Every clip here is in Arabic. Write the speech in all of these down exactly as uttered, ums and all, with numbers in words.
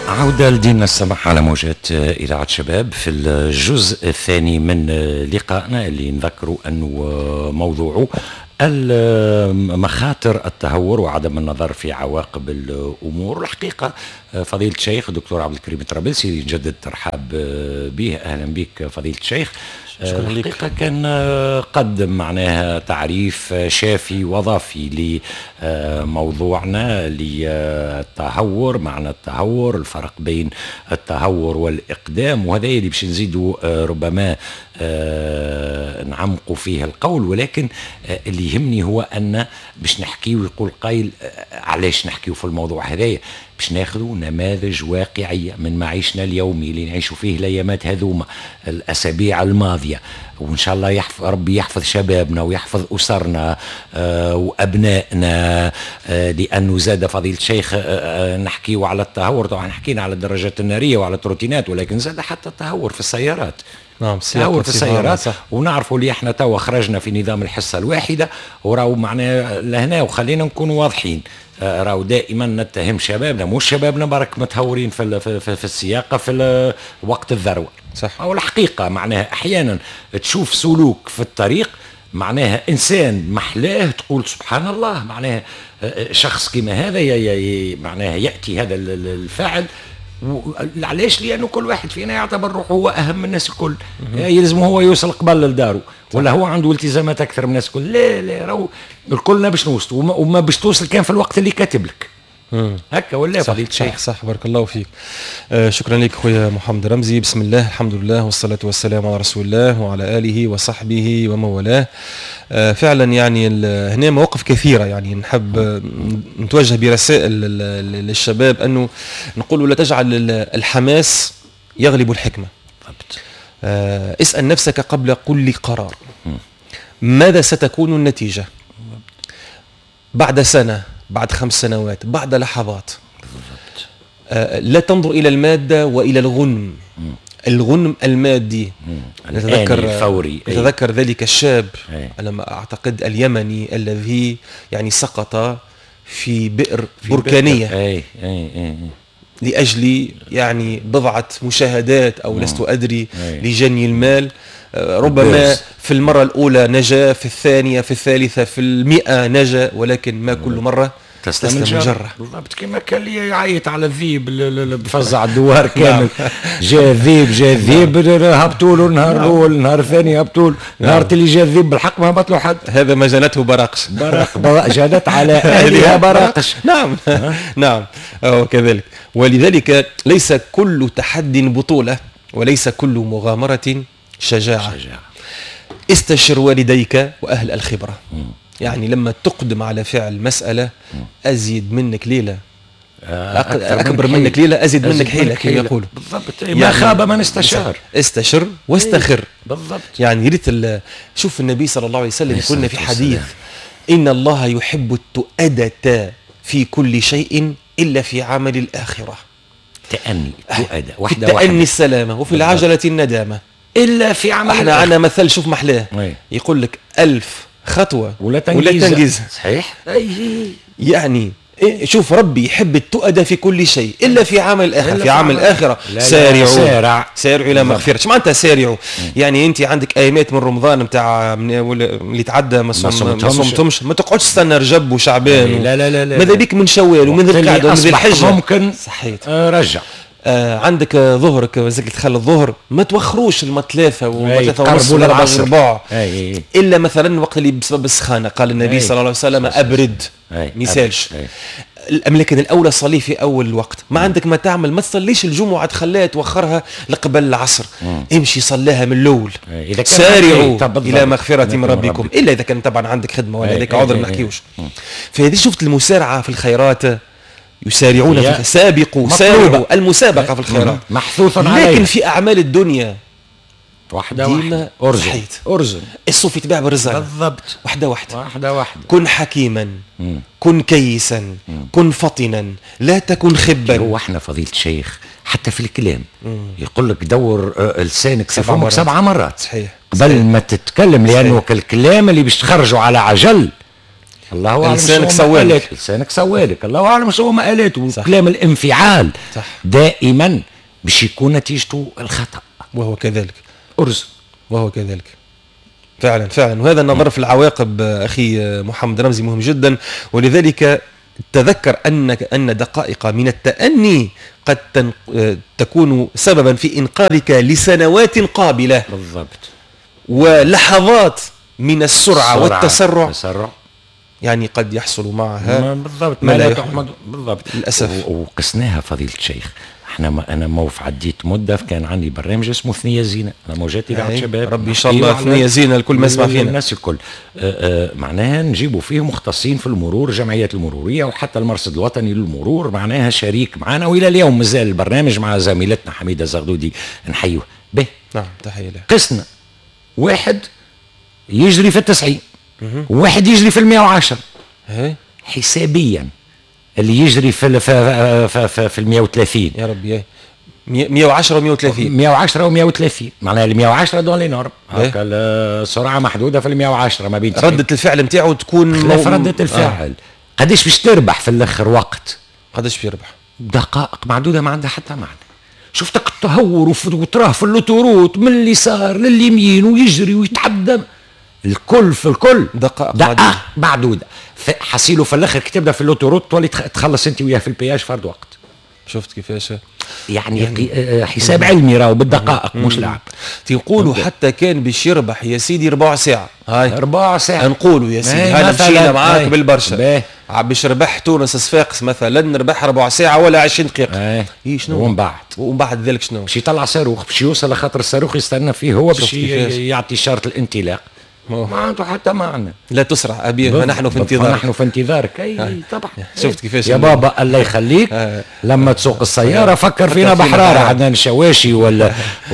عودة لدينا السماح على موجات إذاعة شباب في الجزء الثاني من لقائنا اللي نذكروا أنه موضوعه مخاطر التهور وعدم النظر في عواقب الأمور. الحقيقة فضيلة الشيخ دكتور عبد الكريم الطرابلسي نجدد ترحاب به. أهلا بك فضيلة الشيخ. الحقيقة كان قدم معناها تعريف شافي وظافي لموضوعنا للتهور، معنى التهور، الفرق بين التهور والإقدام، وهذا اللي باش نزيدوا ربما نعمقوا فيه القول. ولكن اللي يهمني هو أن باش نحكي ويقول قائل علاش نحكيو في الموضوع هذايا، باش ناخذوا نماذج واقعية من معيشنا اليومي اللي نعيشوا فيه الأيامات هذوما الأسابيع الماضية، وإن شاء الله يحفظ ربي يحفظ شبابنا ويحفظ أسرنا آه وأبنائنا، آه لأنه زاد فضيلة الشيخ آه نحكيوا على التهور. طبعا حكينا على الدراجات النارية وعلى التروتينات، ولكن زاد حتى التهور في السيارات. نعم، تهور في السيارات. ونعرفوا اللي احنا توا خرجنا في نظام الحصة الواحدة وراو معناه لهنا، وخلينا نكون واضحين، راهو دائما نتهم شبابنا، مش شبابنا برك متهورين في في, في, في السياقه في وقت الذروه، صح. او الحقيقه معناها احيانا تشوف سلوك في الطريق معناها انسان محلاه تقول سبحان الله، معناها شخص كما هذا معناها ياتي هذا الفاعل. علاش؟ لانه كل واحد فينا يعتبر روحه هو اهم من الناس الكل، يلزم هو يوصل قبل لداره، ولا هو عنده التزامات اكثر من الناس الكل. لا لا، راهو الكلنا باش نوصل، وما, وما باش توصل كان في الوقت اللي كاتب لك هكا. ولا فضيلة الشيخ؟ صح, صح بارك الله فيك. آه شكرا لك خويا محمد رمزي. بسم الله، الحمد لله، والصلاة والسلام على رسول الله وعلى آله وصحبه ومن والاه. آه فعلا يعني هنا مواقف كثيرة، يعني نحب آه نتوجه برسائل للشباب أنه نقول لا تجعل الحماس يغلب الحكمة. آه اسأل نفسك قبل كل قرار ماذا ستكون النتيجة بعد سنة، بعد خمس سنوات، بعد لحظات. آه لا تنظر إلى المادة وإلى الغنم. مم. الغنم المادي. نتذكر الفوري. نتذكر ذلك الشاب لما أعتقد اليمني الذي يعني سقط في بئر في بركانية بئر. أي. أي. أي. لأجل يعني بضعة مشاهدات أو لست أدري لجني المال. ربما في المرة الأولى نجا، في الثانية، في الثالثة، في المئة نجا، ولكن ما كل مرة تسلم الجرة. بالضبط كما كان لي يعيط على الذيب بفزع الدوار كامل. جاء الذيب جاء الذيب هبطوا له نهار الأول، نهار الثاني هبطوا له، نهار اللي جاء الذيب بالحق ما هبط له حد. هذا ما جنته براقش. براق جنت على أهلها براقش. نعم نعم وكذلك. ولذلك ليس كل تحدي بطولة، وليس كل مغامرة شجاعة. شجاعة. استشر والديك وأهل الخبرة. م. يعني لما تقدم على فعل مسألة أزيد منك ليلة، أكبر من منك ليلة، أزيد منك حيلة كما يقولوا. بالضبط. يعني ما خاب من استشار. استشر واستخر. بالضبط. يعني يريد شوف النبي صلى الله عليه وسلم يقولنا في حديث: إن الله يحب التؤدة في كل شيء إلا في عمل الآخرة. تأني تؤدة واحدة واحدة. تأني السلامة، وفي العجلة الندامة، إلا في عمل. احنا عنا مثل شوف محلاه يقول لك ألف خطوة ولا تنجيز, ولا تنجيز. صحيح. يعني شوف ربي يحب التؤدة في كل شيي إلا في عمل الآخرة. في عمل الآخرة سارعوا سارع. سارعوا إلى مغفرة. شو معناتها سارعوا؟ يعني أنت عندك أيامات من رمضان متاع اللي تعدى ما صمتمش، ما تقعدش تستنى رجب وشعبان. لا لا لا لا. ماذا بيك من شوال ومن ذي القعدة ومن ذي الحجة ممكن. صحيت. آه رجع. آه عندك ظهرك وزك تخلي الظهر ما توخروش المثلاثة ومثلاثة ونص ولا العصر ربع إلا مثلا وقت اللي بسبب السخانة. قال النبي صلى الله عليه وسلم أبرد مثالش. الأملاكن الأولى صلي في أول الوقت. ما عندك ما تعمل، ما تصليش الجمعة تخليها توخرها لقبل العصر. مم. امشي صليها من الأول. سارعوا إلى مغفرة من ربكم، إلا إذا كان طبعا عندك خدمة ولا ذلك عذر ما نحكيوش. فهذه شفت المسارعة في الخيرات، يسارعون في سابقوا سارعوا، المسابقة في الخيرات محثوث عليها. لكن في أعمال الدنيا واحدة واحدة أرزن أرزن الصوف يتباع بالرزانة. بالضبط. واحدة واحدة واحدة واحدة. كن حكيما. مم. كن كيسا. مم. كن فطنا، لا تكن خبا. هو احنا فضيلة الشيخ حتى في الكلام يقول لك دور لسانك في فمك سبع مرات. صحيح. قبل ما تتكلم، لأنه الكلام اللي باش تخرجوا على عجل الله اعلم لسانك شو سوالك. مقالات. لسانك سوالك، الله اعلم شو مقالاته. وكلام الانفعال صح. دائما باش يكون نتيجته الخطا، وهو كذلك ارز وهو كذلك فعلا فعلا. وهذا النظر في العواقب أخي محمد رمزي مهم جدا. ولذلك تذكر أنك أن دقائق من التأني قد تن... تكون سببا في إنقاذك لسنوات قابلة. بالضبط. ولحظات من السرعة والتسرع التسرع يعني قد يحصل معها بالضبط ما ما لا لا يحمد. تحمد. بالضبط للأسف. وقسناها فضيلة الشيخ. احنا ما انا موف عديت مده كان عندي برنامج اسمه ثنيه زينه، انا موجاتي بعد شباب ربي ان شاء الله ثنيه زينه الكل ما يسمع فينا الناس الكل. آآ آآ معناها نجيبوا فيه مختصين في المرور، جمعيات المروريه وحتى المرصد الوطني للمرور معناها شريك معنا، والى اليوم مازال البرنامج مع زميلتنا حميده زغدودي نحيوه به. نعم تحيه له. قسنا واحد يجري في التسعين وواحد يجري في المئة وعشرة هي. حسابيا اللي يجري في في في, في, في المئة وثلاثين يا ربي مئة وعشرة ومئة وثلاثين مئة وعشرة ومئة وثلاثين معناها ال مئة وعشرة دون لي نورم هكا السرعه محدوده في ال مئة وعشرة ما بين ردة الفعل نتاعو تكون خلاف ردة الفعل. آه. قداش باش تربح في الاخر وقت؟ قداش بيربح؟ دقائق معدوده ما عندها حتى معنى. شفتك تهور وتراه في اللوتوروت من اليسار لليمين ويجري ويتعدى الكل في الكل دقائق دقائق معدوده. حصيله في الاخر كي تبدا في اللوتوروت تولي تخلص انت وياه في البياج فرد وقت. شفت كيفاش يعني, يعني حساب علمي راهو بالدقائق مش لعب. تنقولوا حتى كان باش يربح يا سيدي ربع ساعه هاي ربع ساعه نقولوا يا سيدي هاي مشينا معاك بالبرشا باش ربح تونس صفاقس مثلا نربح ربع ساعه ولا عشرين دقيقه. اي شنو ومن بعد ومن بعد ذلك شنو باش يطلع صاروخ باش يوصل لخاطر الصاروخ يستنى فيه هو باش يعطي اشاره الانطلاق. ما عنده حتى معنى. لا تسرع أبي فنحن في انتظارك. نحن في انتظارك. اي طبعا. شفت كيفاش يا بابا الله يخليك لما تسوق السياره فكر فينا بحراره. عندنا الشواشي ولا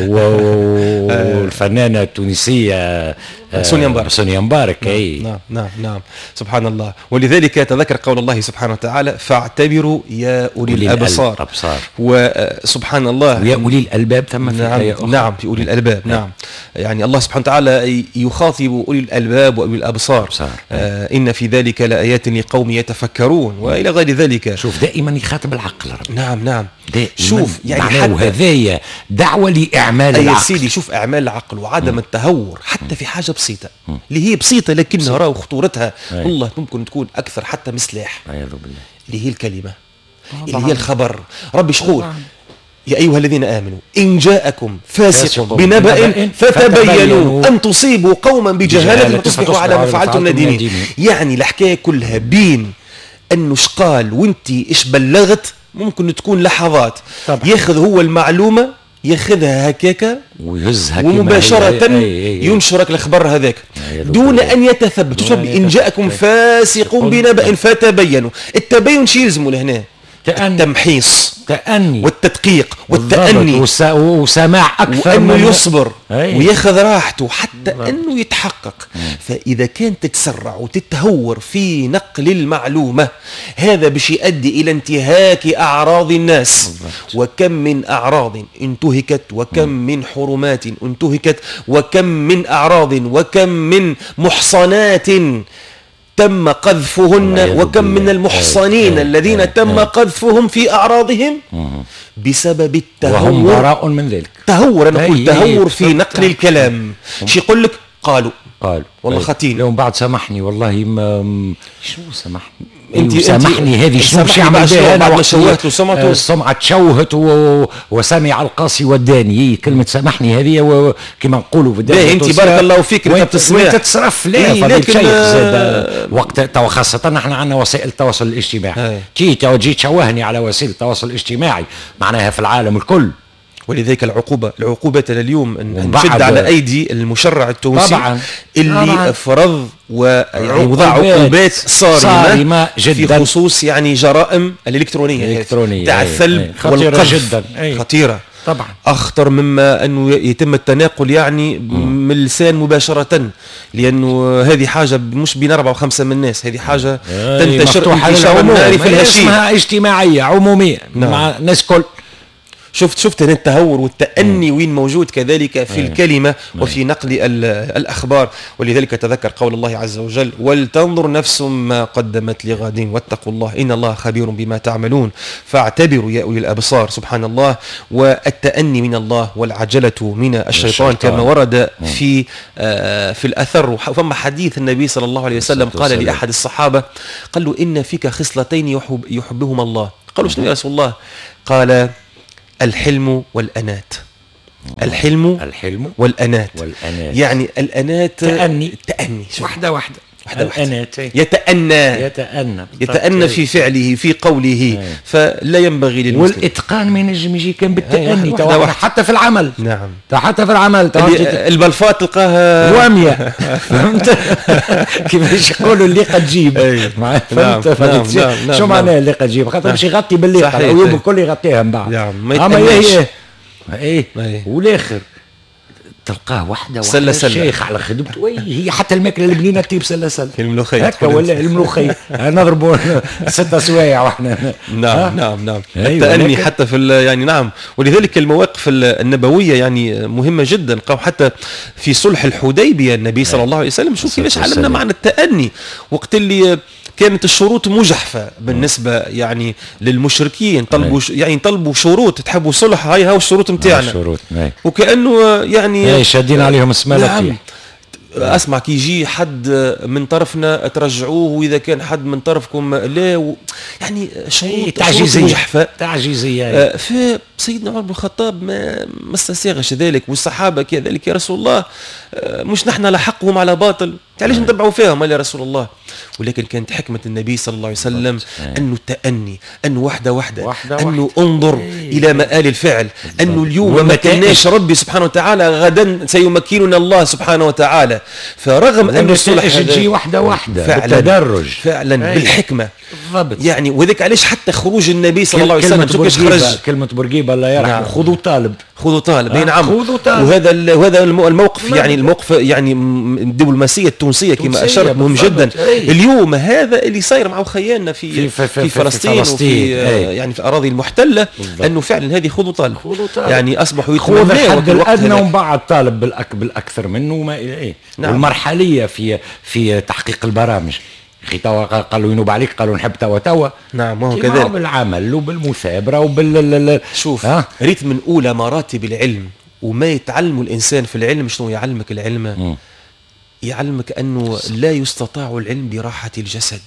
والفنانه التونسيه سونيا مبارك. سونيا مبارك. اي نعم نعم نعم سبحان الله. ولذلك تذكر قول الله سبحانه وتعالى فاعتبروا يا اولي الابصار. الابصار وسبحان الله يا اولي الالباب ثم في نعم, نعم في اولي الالباب. نعم, نعم. يعني الله سبحانه وتعالى يخاطب اولي الالباب واولي الابصار. آه ان في ذلك لايات لقوم يتفكرون والى غير ذلك. شوف دائما يخاطب العقل ربي. نعم نعم شوف يعني حتى هذايا دعوه لاعمال العقل. يا سيدي شوف اعمال العقل وعدم م. التهور حتى في حاجه بسيطه م. اللي هي بسيطه لكنها راهو خطورتها والله ممكن تكون اكثر حتى من سلاح. اعوذ بالله. اللي هي الكلمه اللي هي الخبر. ربي شقول يا أيها الذين آمنوا إن جاءكم فاسق بنبأ فتبينوا أن تصيبوا قوما بجهالة فتصبحوا على ما فعلتم نادمين. يعني الحكاية كلها بين أنه شقال وانت إيش بلغت ممكن تكون لحظات. طبعا. ياخذ هو المعلومة ياخذها هكاكا ويهزها ومباشرة ينشرك الخبر هذاك دون أن يتثبت. إن جاءكم فاسق بنبأ فتبينوا. التبين شي يلزموا لهنا التمحيص تأني والتدقيق والتأني وسا... وسماع أكثر وأنه يصبر أي. وياخذ راحته حتى بالضبط. أنه يتحقق. مم. فإذا كان تتسرع وتتهور في نقل المعلومة هذا باش يؤدي إلى انتهاك أعراض الناس. بالضبط. وكم من أعراض انتهكت وكم مم. من حرمات انتهكت وكم من أعراض وكم من محصنات تم قذفهن وكم من المحصنين أي. الذين أي. تم أي. قذفهم في أعراضهم بسبب التهور. وهم براء من ذلك. تهور أنا أقول تهور في نقل الكلام. شي يقول لك قالوا قالوا والله خطين لهم بعد سامحني والله ما شو سامحني انت سامحني هذه شنو باش يعمل بها بعد ما شوهت وسمعته السمعه تشوهت و... وسمع القاسي والداني. كلمه سامحني هذه و... كما نقولوا بالدارجه انت بارك الله فيك انت تتصرف لا إيه فضيل شيخ زاد وقت تو خاصه نحن عندنا وسائل التواصل الاجتماعي. كي تو جيت تشوهني على وسيله التواصل الاجتماعي معناها في العالم الكل. ولذلك العقوبة العقوبة اليوم نشد على أيدي المشرع التونسي طبعا اللي طبعا فرض ووضع عقوبات صارمة, صارمة جدا في خصوص يعني جرائم الإلكترونية الإلكترونية تاع الثلب والقذف جدا أي. خطيرة طبعا أخطر مما أنه يتم التناقل يعني م. من اللسان مباشرة لأنه هذه حاجة مش بين أربعة وخمسة من الناس. هذه حاجة تنتشر انتشار النار في الهشيم. اسمها اجتماعية عمومية نعم. مع الناس كل شفت شفت هنا التهور والتأني وين موجود كذلك في مم. الكلمة مم. وفي نقل ال- الأخبار. ولذلك تذكر قول الله عز وجل: ولتنظر نفس ما قدمت لغد واتقوا الله إن الله خبير بما تعملون فاعتبروا يا أولي الأبصار. سبحان الله. والتأني من الله والعجلة من الشيطان, الشيطان. كما ورد مم. في آه في الأثر. فما حديث النبي صلى الله عليه وسلم قال والسلام. لأحد الصحابة، قال له: إن فيك خصلتين يحب يحبهما الله. قالوا: شنو يا رسول الله؟ قال: الحلم والأنات. الحلم الحلم والأنات. والأنات يعني الأنات تأني. التأني. شوف. واحدة واحدة واحدة واحدة. الأنات إيه. يتأنى يتأنى يتأنى في فعله في قوله. أي. فلا ينبغي للمسلم. والإتقان ما ينجم يجي كان بالتأني. واحدة توا واحدة. حتى في العمل نعم. تا حتى في العمل تا اللي- البلفات تلقاها وامية فهمت كيفاش يقولوا اللي قد تجيب أي. معايا؟ نعم، فهمت نعم، فهمت نعم، نعم، شو نعم. معناه اللي قد تجيب خاطر باش يغطي باللي صحيح، العيوب أي. الكل يغطيها من بعد. نعم، ما اما يتأناش. ايه ايه أي. والاخر تلقاه وحده سلة وحده سلة. الشيخ على خدمته وي هي حتى الماكله البنينه تجيب سله سله الملوخية هكا ولا الملوخيه نضربوا ستة سوايع واحنا نعم نعم نعم. أيوة، التأني لكن- حتى في ال- يعني نعم. ولذلك المواقف ال- النبوية يعني مهمة جدا. قام حتى في صلح الحديبية النبي صلى الله عليه وسلم شوف كيفاش الصلاة علمنا والسلام. معنى التأني وقت اللي كانت الشروط مجحفة بالنسبة يعني للمشركين. طلبوا ش- يعني طلبوا شروط، تحبوا صلح، هاي هاو الشروط نتاعنا. شروط اي وكأنه يعني اي شادين عليهم السمالة نعم. فيه. اسمع كي يجي حد من طرفنا ترجعوه، واذا كان حد من طرفكم لا و... يعني شروط إيه، شروط تعجيزيه مجحفة. تعجيزيه إيه. آه، فسيدنا عمر بن الخطاب ما ما استساغش ذلك، والصحابه كذلك. يا رسول الله آه، مش نحن لحقهم على باطل، علاش نتبعوا فيهم يا رسول الله؟ ولكن كانت حكمه النبي صلى الله عليه وسلم انه التأني، انه وحده وحده, وحدة انه وحدة. انظر إيه. الى مآل الفعل، انه اليوم ما والنتائج. كناش ربي سبحانه وتعالى، غدا سيمكننا الله سبحانه وتعالى. فرغم ان الصلح والنتائج هذا تجي واحده واحده فعلا بالتدرج فعلا أي. بالحكمه بالضبط. يعني. وذلك علاش حتى خروج النبي صلى الله عليه كلمة وسلم شوف كيفاش بورقيبة خرج. كلمة بورقيبة الله يرحمه نعم. خذوا طالب خذوا طالب. آه، اي نعم. خذوا طالب. وهذا ال- وهذا الم- الموقف ما- يعني الموقف يعني م- الدبلوماسيه التونسيه كما تونسية اشرت مهم بالضبط. جدا. أي. اليوم هذا اللي صاير مع خياننا في في- في, في- في- في في فلسطين, فلسطين. وفي آه، أي. يعني في الاراضي المحتله. بالضبط. انه فعلا هذه خذوا طالب. خذوا طالب. يعني اصبحوا خذ يتمنوا الحد في الوقت الادنى هذاك. ومن بعد طالب بالأك بالاكثر منه وما الى ايه نعم. والمرحليه في في تحقيق البرامج. اخي توا قالوا ينوب عليك، قالوا نحب توا توا نعم وهو كيما هو كذلك. بالعمل وبالمثابره وبال شوف ها؟ ريت من اولى مراتب العلم وما يتعلم الانسان في العلم. شنو يعلمك العلم؟ مم. يعلمك أنه لا يستطاع العلم براحة الجسد.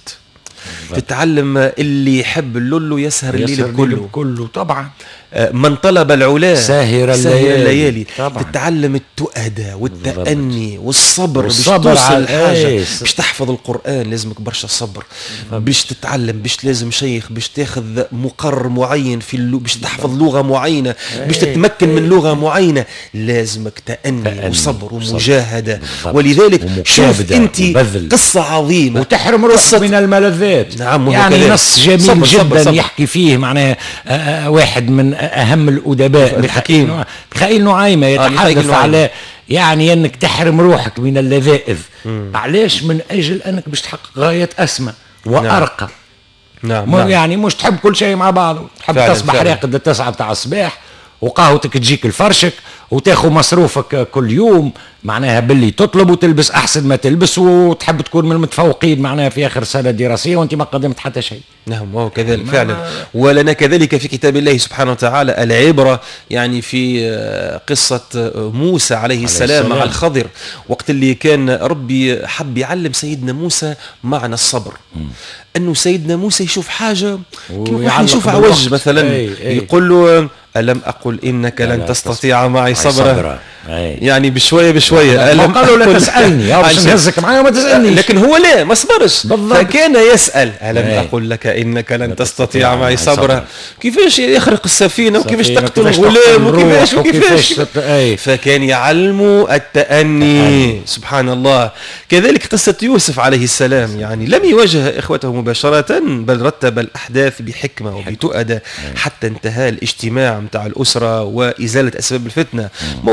تتعلم اللي يحب اللولو يسهر الليل يسر كله. كله طبعا. آه، من طلب العلا ساهر ساهر الليالي. الليالي. طبعا. تتعلم التؤدة والتأني والصبر باش والصبر توصل على الحاجة. إيه. باش تحفظ القرآن لازمك برشا صبر. باش تتعلم باش لازم شيخ، باش تاخذ مقرر معين في اللو... باش تحفظ لغة معينة، باش إيه. تتمكن من لغة معينة، لازمك تأني, تأني وصبر وصبر. ومجاهدة. بالضبط. ولذلك شوف ومكابدة انت وبذل. قصة عظيمة وتحرم روحك قصة- من الملذات. نعم، وهو يعني كذلك. نص جميل صبر، جدا صبر، صبر. يحكي فيه معناه آه، آه، واحد من اهم الادباء الحكيم. ميخائيل- ميخائيل نعيمة ميخائيل يتحدث نعيمة. على يعني انك تحرم روحك من اللذائذ. علاش؟ من اجل انك باش تحقق غاية اسمى وارقى. نعم مو نعم. يعني مش تحب كل شيء مع بعضه، تحب فعلا، تصبح فعلا. راقد للتسعة بتاع الصباح وقهوتك تجيك لفرشك وتاخذ مصروفك كل يوم، معناها باللي تطلب وتلبس احسن ما تلبس وتحب تكون من المتفوقين معناها في اخر سنه دراسيه وانت ما قدمت حتى شيء. نعم وهو كذلك ما- فعلا. ولنا كذلك في كتاب الله سبحانه وتعالى العبرة يعني في آه، قصة آه، موسى عليه السلام السلام. مع الخضر، وقت اللي كان ربي حب يعلم سيدنا موسى معنى الصبر. أنه سيدنا موسى يشوف حاجة كيف ويعلق يشوف بالوقت. عوج مثلا أي أي. يقول له ألم أقل إنك لن لا تستطيع معي معي صبرا. صبرا. أي. يعني بشوية بشوية. ما ألم قالوا لا أقل- تسالني يا باش عشان- نهزك معايا وما تسالنيش. لكن هو لا ما صبرش، بالضبط. فكان يسأل ألم أي. أقول لك إنك لن لا تستطيع تستطيع معي معي صبرا. صبرا. كيفاش يخرق السفينة وكيفاش سفينة، تقتل وكيفاش الغلام تقتل وكيفاش الروح، وكيفاش وكيفاش تت- أي. فكان يعلموا التأني. سبحان الله. كذلك قصة يوسف عليه السلام يعني لم يواجه إخوته مباشرة، بل رتب الأحداث بحكمة وبتؤدة حتى انتهى الاجتماع متاع الأسرة وإزالة أسباب الفتنة. موقف النبي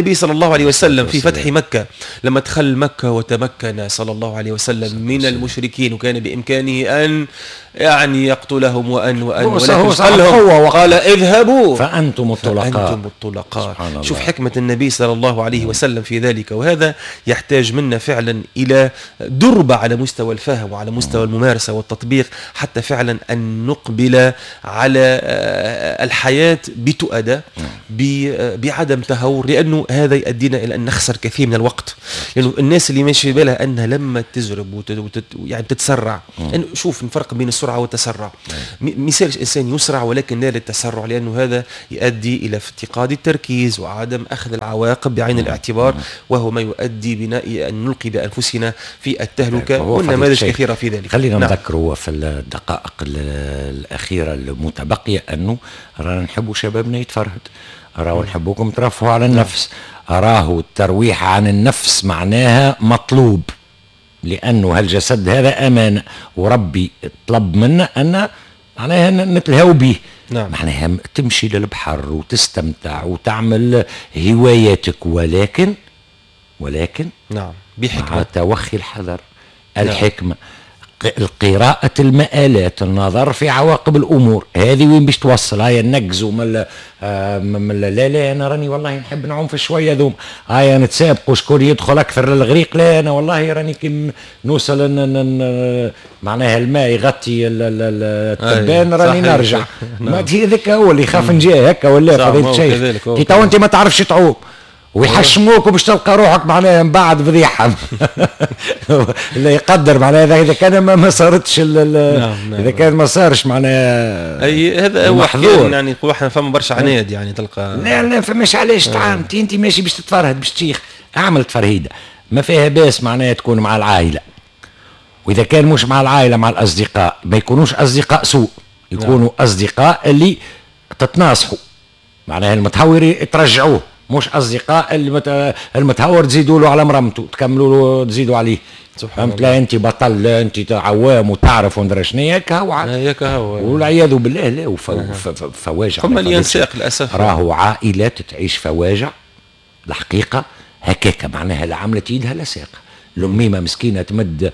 النبي صلى الله عليه وسلم في فتح والسلام. مكة لما دخل مكة وتمكن صلى الله عليه وسلم من المشركين وكان بإمكانه أن يعني يقتلهم وأن وأن هو ولكن هو قال لهم هو وقت- قال اذهبوا فأنتم الطلقاء. أنتم الطلقاء. سبحان الله. شوف حكمة النبي صلى الله عليه وسلم في ذلك، وهذا يحتاج منا فعلا إلى دربة على مستوى الفهم وعلى مستوى الممارسة والتطبيق، حتى فعلا أن نقبل على آه، الحياة بتؤدى ب- بعدم تهور، لأنه هذا يؤدينا إلى أن نخسر كثير من الوقت. لأنه الناس اللي ماشي في بالها أنها لما تجرب وت- وتت يعني تتسرع، أنه شوف الفرق بين السرعة والتسرع. م- مثال الإنسان يسرع ولكن لا للتسرع، لأنه هذا يؤدي إلى افتقاد التركيز وعدم أخذ العواقب بعين الاعتبار، وهو ما يؤدي بنا إلى أن نلقي بأنفسنا في التهلكة، فهو والنماذج فضيلة كثيرة في ذلك. خلينا نعم. نذكر هو في الدقائق ال- الأخيرة المتبقية أنه رانا نحبوا شبابنا يتفرهد، راهو نحبوكم ترفهوا على النفس، راهو الترويح عن النفس معناها مطلوب، لأنه هالجسد هذا أمانة وربي طلب منا أن معناها ن- نتلهوا به. نعم. معناها تمشي للبحر وتستمتع وتعمل هواياتك، ولكن ولكن نعم مع بحكمة. توخي الحذر، الحكمة، ق- قراءة المآلات، النظر في عواقب الأمور. هذه وين باش توصل؟ هاي نقزوا من ال- آه، من ال- لا لا أنا راني والله نحب نعوم في شوية ذوم، هاي نتسابقوا شكون يدخل أكثر للغريق، لا أنا والله راني كي نوصل ن- ن- ن- معناها الماء يغطي ال- ال- ال- التبان أي، راني صحيح. نرجع. نعم. ما تي ذاك هو اللي يخاف نجي هكا ولا صح، ما فضيلة هو الشيخ كذلك، هو كي تو كذلك. أنت ما تعرفش تعوم ويحشموك وباش تلقى روحك معناها من بعد فضيحه. اللي يقدر معناها اذا إذا كان ما ما صارتش ال- ال- نعم، نعم. اذا كان ما صارش معناها اي هذا هو محظور. أحياناً يعني يقول احنا فما برشا عناد يعني تلقى. لا لا فماش علاش تعام انت انت ماشي باش تتفرهد باش تشيخ، اعمل تفرهيده ما فيها باس معناها تكون مع العائله، واذا كان مش مع العائله مع الاصدقاء ما يكونوش اصدقاء سوء، يكونوا اصدقاء اللي تتناصحوا، معناها المتهور ترجعوه، مش اصدقاء اللي مت... المتهور تزيدوا له على مرمته تكملوا له تزيدوا عليه. سبحان فهمت؟ لا انت بطل، لا انت عوام وتعرف وندرى شنو هيك هو عاد. هيك هو والعياذ بالله لا وف... ف... ف... فواجع. فما اللي ما ينساق للاسف. راهو عائلات تعيش فواجع الحقيقه هكاكا، معناها لا عملت يدها لا ساقها. الأميمة مسكينة تمد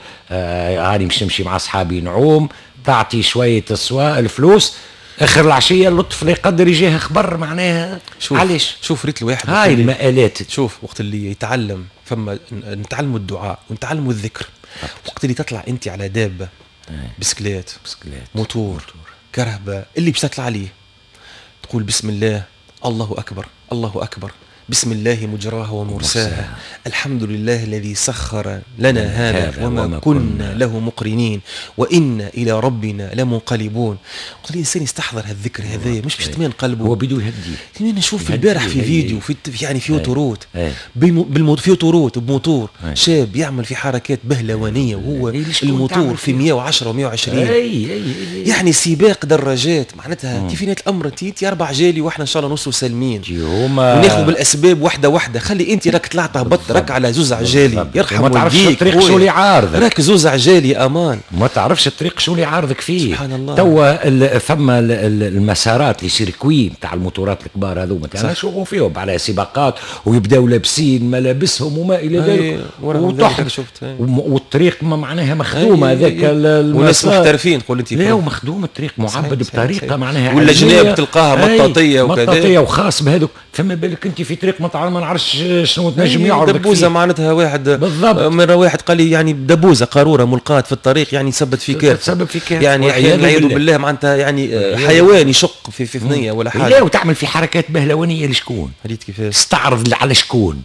آه هاني مش نمشي مع أصحابي نعوم، تعطي شوية السواء الفلوس، آخر العشية اللطف لا يقدر يجيها خبر معناها. شوف علاش؟ شوف ريت الواحد هاي وقت اللي- المآلات. شوف وقت اللي يتعلم فما نتعلموا الدعاء ونتعلموا الذكر، وقت اللي تطلع انت على دابه بسكليت بسكليت موتور كرهبه اللي باش تطلع عليه تقول بسم الله الله اكبر الله اكبر بسم الله مجراها ومرساها الحمد لله الذي سخر لنا هذا وما كنا له مقرنين وإنا إلى ربنا لمنقلبون. وقت الإنسان يستحضر هالذكر هذا مش باش تمين قلبه، هو بدو يهديه. كمان نشوف البارح في فيديو في يعني في اوتوروت أي. بالمو في اوتوروت بموتور أي. شاب يعمل في حركات بهلوانيه وهو أي. ليش كنت الموتور تعمل في مية وعشرة ومية وعشرين. اي اي اي يعني سباق دراجات معناتها كيف الامر تيت اربع جالي واحنا ان شاء الله نوصلوا سالمين هما وناخذ بالاسباب واحده واحده. خلي انت راك طلعت هبطت راك على زوز عجالي يرحم ما تعرفش والديك الطريق شو اللي عارضك، راك زوز عجالي امان ما تعرفش الطريق شو اللي عارضك فيه. سبحان الله. توا ال- فما ال- ال- المسارات اللي سيركوي نتاع الموتورات الكبار هذوما تاع نشوفوا فيهم على سباقات ويبداو لابسين ملابسهم وما الى ذلك وتحت شفت وم- والطريق ما معناها مخدومه هذاك ال- وناس المسار. محترفين تقول انت لا ومخدوم الطريق معبد صحيح، صحيح، بطريقه صحيح. معناها ولا علمية. جناب تلقاها أي، مطاطية وكذا. مطاطيه وخاص بهذوك. فما بالك انت في طريق ما تعرف ما نعرفش شنو تنجم يعرضك دبوزه فيه. معناتها واحد بالضبط. مره واحد قال لي يعني دبوزه قاروره ملقاة في الطريق يعني تثبت في كارثه تسبب في كارثة. يعني والعياذ احيانا العياذ بالله. بالله معناتها يعني آه، حيوان يشق في في ثنيه ولا لا حاجه. وتعمل في حركات بهلوانيه لشكون؟ ريت كيفاش استعرض على شكون؟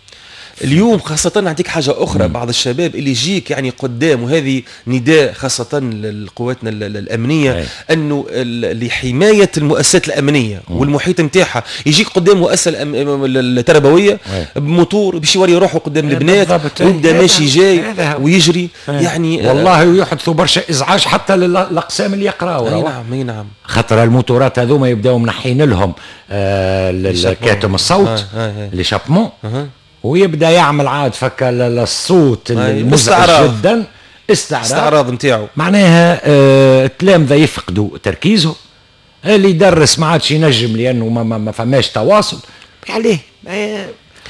اليوم خاصة نعطيك حاجة أخرى. مم. بعض الشباب اللي يجيك يعني قدام، وهذه نداء خاصة لقواتنا ال- ال- الأمنية أي. أنه ال- لحماية المؤسسات الأمنية مم. والمحيط نتاعها. يجيك قدام مؤسسة الأم- التربوية أي. بموتور باش يوري روحه قدام أي البنات بالضبط. ويبدا هذا- ماشي جاي هذا هو. ويجري أي. يعني والله يحدثوا برشا ازعاج حتى للاقسام اللي يقراوا. اي روا. نعم اي نعم. خاطر الموتورات هذوما يبداو منحين لهم آه ال- كاتم الصوت آه، آه، آه. لي شابمون أها. ويبدا يعمل عاد فك ال- الصوت أي. المزعج استعراض. جدا. استعراض استعراض نتاعو معناها آه التلامذه يفقدوا تركيزهم، اللي يدرس ما عادش ينجم لانه ما, ما, ما فماش تواصل عليه. آه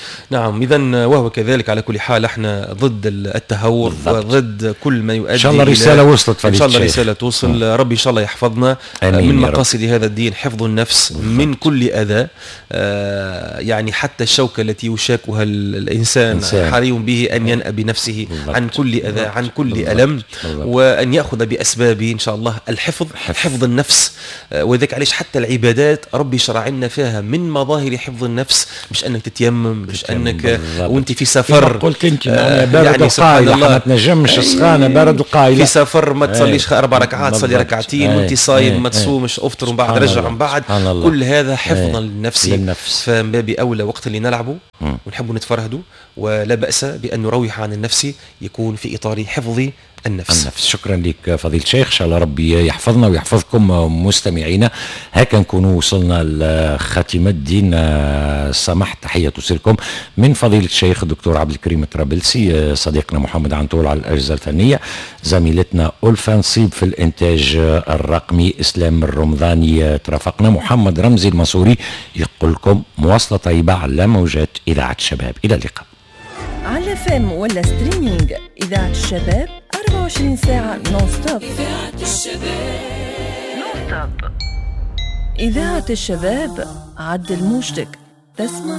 نعم، إذا وهو كذلك. على كل حال احنا ضد التهور بالضبط. وضد كل ما يؤدي إن شاء الله رسالة وصلت. إن شاء الله رسالة توصل. ربي إن شاء الله يحفظنا. من مقاصد هذا الدين حفظ النفس بالضبط. من كل أذى، آه يعني حتى الشوكة التي يشاكها الإنسان إنسان. حري به أن ينأى بنفسه بالضبط. عن كل أذى، عن كل بالضبط. ألم بالضبط. وأن يأخذ بأسباب إن شاء الله الحفظ، حفظ, حفظ النفس. آه وذلك علاش حتى العبادات ربي شرع لنا فيها من مظاهر حفظ النفس، مش أنك تتيمم، مش أنك بالضبط. وأنت في سفر قلت أنت آه بارد يعني القائل ما تنجمش السخانة بارد القائل في سفر ما تصليش أربع ركعات، تصلي ركعتين، وأنت صايم ما تصومش، أفطر ومن بعد رجع من بعد. كل هذا حفظا للنفس. للنفس. فمن باب أولى وقت اللي نلعبه ونحب نتفرهدوا، ولا بأس بأن نروح عن النفس يكون في إطار حفظ النفس. النفس. شكرا لك فضيلة الشيخ، إن شاء الله ربي يحفظنا ويحفظكم مستمعينا. هكا نكونوا وصلنا لخاتمة الدين. سمح تحية تسلكم من فضيلة الشيخ الدكتور عبد الكريم الطرابلسي، صديقنا محمد عنتول على الأجهزة الفنية، زميلتنا ألفا نصيب في الإنتاج الرقمي، إسلام الرمضاني ترافقنا، محمد رمزي المنصوري يقول لكم مواصلة طيبة على موجات إذاعة الشباب. إلى اللقاء. على فم ولا ستريمينج إذاعة الشباب أربعة وعشرين ساعة نون ستوب. إذاعة الشباب نون ستوب. إذاعة الشباب عدل موجتك تسمع